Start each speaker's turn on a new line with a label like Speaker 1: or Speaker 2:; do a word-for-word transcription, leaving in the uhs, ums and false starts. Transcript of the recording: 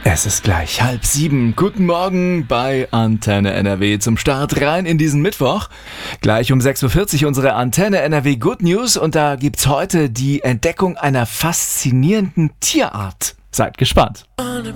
Speaker 1: Es ist gleich halb sieben. Guten Morgen bei Antenne N R W zum Start rein in diesen Mittwoch. Gleich um sechs Uhr vierzig unsere Antenne N R W Good News und da gibt's heute die Entdeckung einer faszinierenden Tierart. Seid gespannt.